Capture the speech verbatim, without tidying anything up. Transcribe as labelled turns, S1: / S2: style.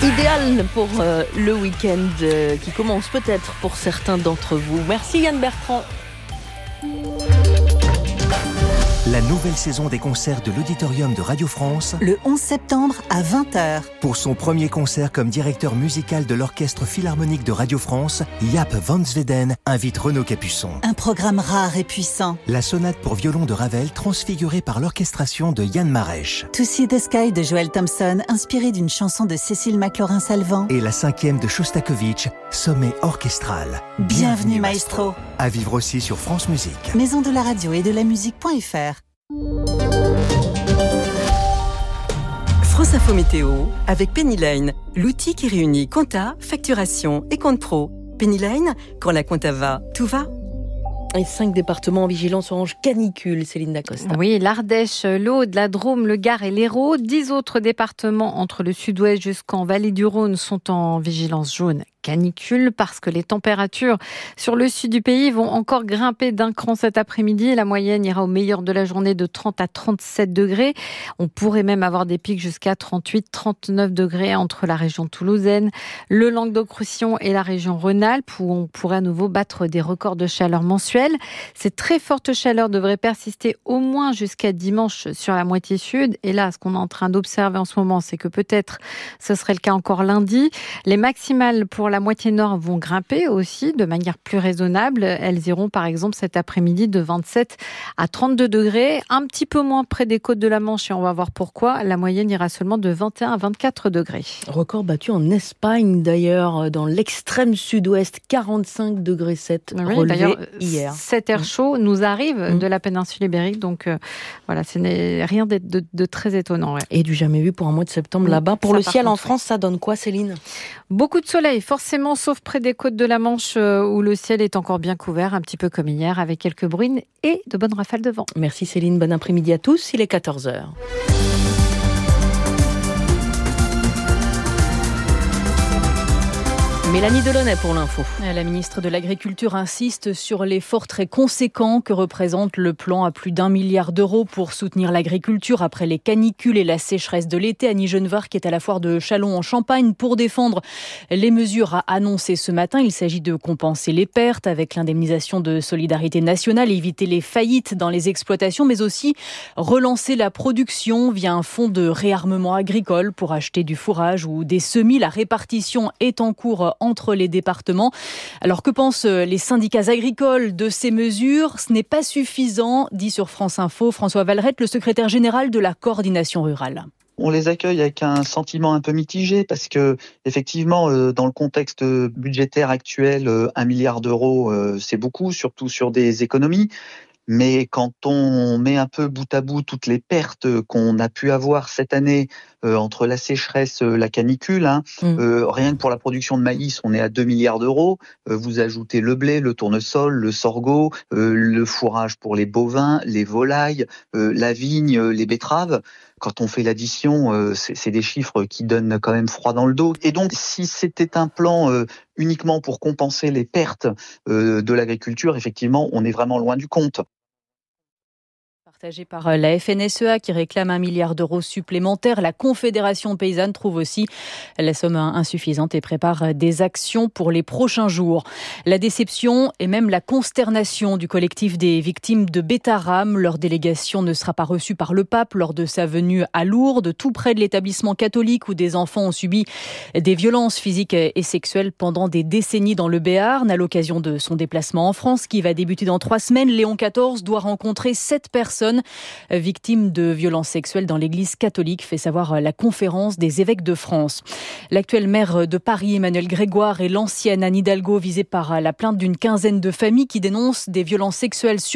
S1: Idéal pour euh, le week-end euh, qui commence peut-être pour certains d'entre vous. Merci Yann Bertrand.
S2: La nouvelle saison des concerts de l'Auditorium de Radio France,
S3: le onze septembre à vingt heures.
S2: Pour son premier concert comme directeur musical de l'Orchestre Philharmonique de Radio France, Jaap van Zweden invite Renaud Capuçon.
S3: Un programme rare et puissant.
S2: La sonate pour violon de Ravel transfigurée par l'orchestration de Yann Marèche.
S3: To See the Sky de Joel Thompson, inspiré d'une chanson de Cécile McLaurin-Salvant.
S2: Et la cinquième de Shostakovich, sommet orchestral.
S3: Bienvenue, Bienvenue maestro. maestro.
S2: À vivre aussi sur France Musique.
S3: Maison de la radio et de la musique.fr.
S4: France Info Météo avec Pennyline, l'outil qui réunit compta, facturation et compte pro. Pennyline, quand la compta va, tout va.
S1: Et cinq départements en vigilance orange canicule, Céline Dacosta.
S5: Oui, l'Ardèche, l'Aude, la Drôme, le Gard et l'Hérault. Dix autres départements entre le sud-ouest jusqu'en vallée du Rhône sont en vigilance jaune canicule parce que les températures sur le sud du pays vont encore grimper d'un cran cet après-midi. La moyenne ira au meilleur de la journée de trente à trente-sept degrés. On pourrait même avoir des pics jusqu'à trente-huit à trente-neuf degrés entre la région toulousaine, le Languedoc-Roussillon et la région Rhône-Alpes où on pourrait à nouveau battre des records de chaleur mensuels. Ces très fortes chaleurs devraient persister au moins jusqu'à dimanche sur la moitié sud. Et là, ce qu'on est en train d'observer en ce moment, c'est que peut-être ce serait le cas encore lundi. Les maximales pour la La moitié nord vont grimper aussi de manière plus raisonnable. Elles iront par exemple cet après-midi de vingt-sept à trente-deux degrés, un petit peu moins près des côtes de la Manche et on va voir pourquoi. La moyenne ira seulement de vingt et un à vingt-quatre degrés.
S1: Record battu en Espagne d'ailleurs, dans l'extrême sud-ouest, quarante-cinq degrés sept
S5: oui,
S1: relevé hier.
S5: Cet air chaud nous arrive mmh. de la péninsule ibérique, donc euh, voilà, ce n'est rien de, de, de très étonnant. Ouais.
S1: Et du jamais vu pour un mois de septembre mmh. là-bas. Pour ça, le ciel contre, en France, ça donne quoi Céline ?
S5: Beaucoup de soleil, forcément. Sauf près des côtes de la Manche où le ciel est encore bien couvert, un petit peu comme hier, avec quelques bruines et de bonnes rafales de vent.
S1: Merci Céline, bon après-midi à tous, il est quatorze heures. Mélanie Delaunay pour l'info.
S6: La ministre de l'Agriculture insiste sur l'effort très conséquent que représente le plan à plus d'un milliard d'euros pour soutenir l'agriculture après les canicules et la sécheresse de l'été. Annie Genevard, qui est à la foire de Châlons en Champagne pour défendre les mesures à annoncer ce matin. Il s'agit de compenser les pertes avec l'indemnisation de solidarité nationale, éviter les faillites dans les exploitations, mais aussi relancer la production via un fonds de réarmement agricole pour acheter du fourrage ou des semis. La répartition est en cours entre les départements. Alors que pensent les syndicats agricoles de ces mesures ? Ce n'est pas suffisant, dit sur France Info François Valrette, le secrétaire général de la coordination rurale.
S7: On les accueille avec un sentiment un peu mitigé parce que, effectivement, dans le contexte budgétaire actuel, un milliard d'euros, c'est beaucoup, surtout sur des économies. Mais quand on met un peu bout à bout toutes les pertes qu'on a pu avoir cette année euh, entre la sécheresse, euh, la canicule, hein, mmh. euh, rien que pour la production de maïs, on est à deux milliards d'euros. Euh, vous ajoutez le blé, le tournesol, le sorgho, euh, le fourrage pour les bovins, les volailles, euh, la vigne, les betteraves. Quand on fait l'addition, euh, c'est, c'est des chiffres qui donnent quand même froid dans le dos. Et donc, si c'était un plan euh, uniquement pour compenser les pertes euh, de l'agriculture, effectivement, on est vraiment loin du compte.
S6: Partagé par la F N S E A qui réclame un milliard d'euros supplémentaires. La Confédération paysanne trouve aussi la somme insuffisante et prépare des actions pour les prochains jours. La déception et même la consternation du collectif des victimes de Beta-Ram. Leur délégation ne sera pas reçue par le pape lors de sa venue à Lourdes, tout près de l'établissement catholique où des enfants ont subi des violences physiques et sexuelles pendant des décennies dans le Béarn. À l'occasion de son déplacement en France qui va débuter dans trois semaines, Léon quatorze doit rencontrer sept personnes victimes de violences sexuelles dans l'église catholique, fait savoir la conférence des évêques de France. L'actuel maire de Paris, Emmanuel Grégoire, et l'ancienne Anne Hidalgo visée par la plainte d'une quinzaine de familles qui dénoncent des violences sexuelles sur